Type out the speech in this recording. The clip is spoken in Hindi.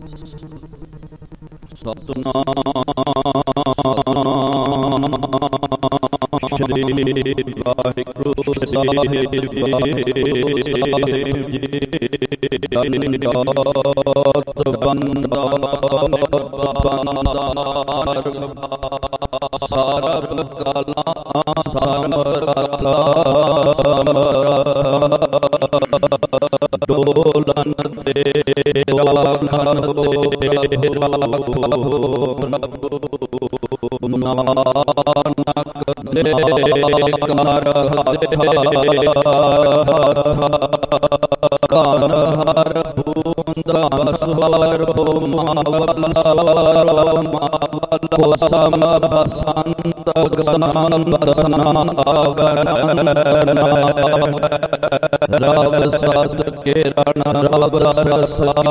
श्री वाहिगुरु साहिब दंडोत बंदा सरब कला समरता डोलन तेरा घन नानक दे कर हर बूंदा स्वर मावल बसंत रव सस किरण रव